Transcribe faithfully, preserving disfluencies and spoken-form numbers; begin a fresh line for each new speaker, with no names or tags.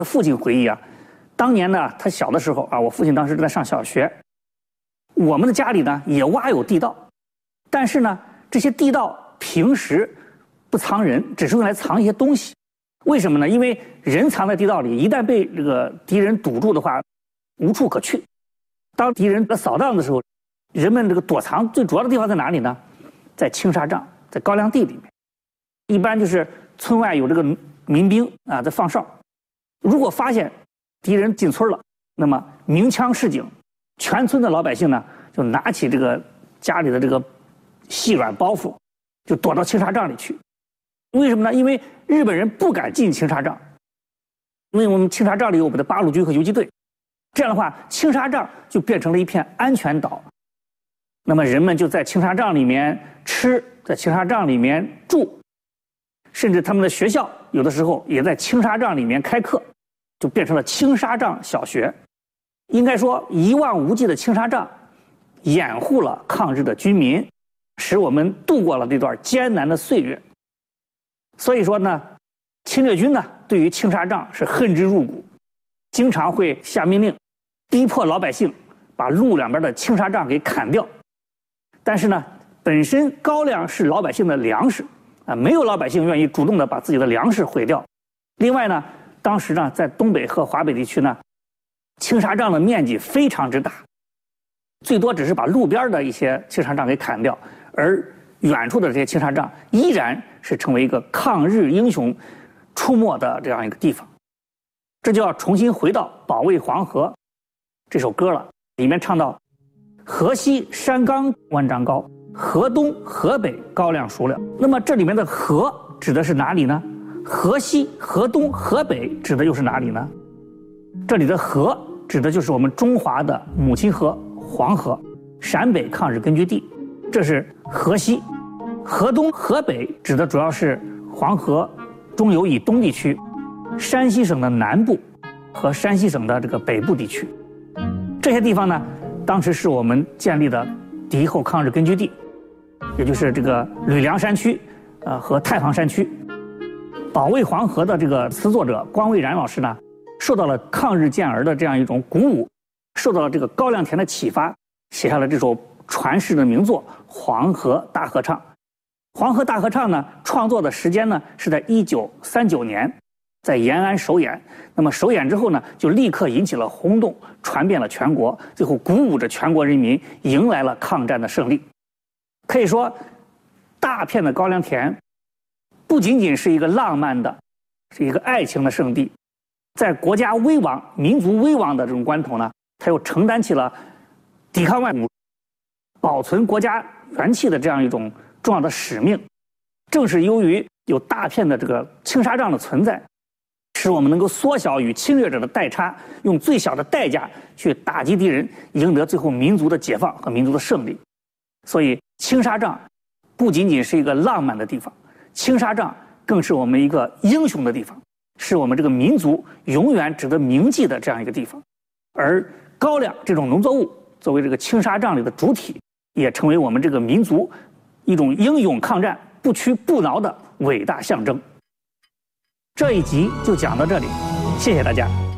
父亲回忆啊，当年呢，他小的时候啊，我父亲当时正在上小学，我们的家里呢也挖有地道，但是呢，这些地道平时不藏人，只是用来藏一些东西。为什么呢？因为人藏在地道里，一旦被这个敌人堵住的话，无处可去。当敌人扫荡的时候，人们这个躲藏最主要的地方在哪里呢？在青纱帐，在高粱地里面。一般就是村外有这个民兵啊在放哨，如果发现敌人进村了，那么鸣枪示警，全村的老百姓呢就拿起这个家里的这个细软包袱，就躲到青纱帐里去。为什么呢？因为日本人不敢进青纱帐，因为我们青纱帐里有我们的八路军和游击队，这样的话，青纱帐就变成了一片安全岛。那么人们就在青纱帐里面吃，在青纱帐里面住，甚至他们的学校有的时候也在青纱帐里面开课，就变成了青纱帐小学。应该说，一望无际的青纱帐掩护了抗日的军民，使我们度过了这段艰难的岁月。所以说呢，侵略军呢对于青纱帐是恨之入骨，经常会下命令，逼迫老百姓把路两边的青纱帐给砍掉。但是呢，本身高粱是老百姓的粮食啊，没有老百姓愿意主动的把自己的粮食毁掉。另外呢，当时呢在东北和华北地区呢，青纱帐的面积非常之大，最多只是把路边的一些青纱帐给砍掉，而远处的这些青纱帐依然是成为一个抗日英雄出没的这样一个地方。这就要重新回到《保卫黄河》这首歌了，里面唱到：河西山冈万丈高，河东河北高粱熟了。那么这里面的河指的是哪里呢？河西、河东、河北指的又是哪里呢？这里的河指的就是我们中华的母亲河黄河，陕北抗日根据地，这是河西。河东、河北指的主要是黄河中游以东地区，山西省的南部和山西省的这个北部地区。这些地方呢，当时是我们建立的敌后抗日根据地，也就是这个吕梁山区，呃和太行山区。保卫黄河的这个词作者光蔚然老师呢，受到了抗日健儿的这样一种鼓舞，受到了这个高粱田的启发，写下了这首传世的名作《黄河大合唱》。《黄河大合唱》呢，创作的时间呢是在一九三九年，在延安首演。那么首演之后呢，就立刻引起了轰动，传遍了全国，最后鼓舞着全国人民，迎来了抗战的胜利。可以说，大片的高粱田不仅仅是一个浪漫的，是一个爱情的圣地，在国家危亡、民族危亡的这种关头呢，它又承担起了抵抗外侮、保存国家元气的这样一种重要的使命。正是由于有大片的这个青纱帐的存在，使我们能够缩小与侵略者的代差，用最小的代价去打击敌人，赢得最后民族的解放和民族的胜利。所以青纱帐不仅仅是一个浪漫的地方，青纱帐更是我们一个英雄的地方，是我们这个民族永远值得铭记的这样一个地方。而高粱这种农作物作为这个青纱帐里的主体，也成为我们这个民族一种英勇抗战、不屈不挠的伟大象征。这一集就讲到这里，谢谢大家。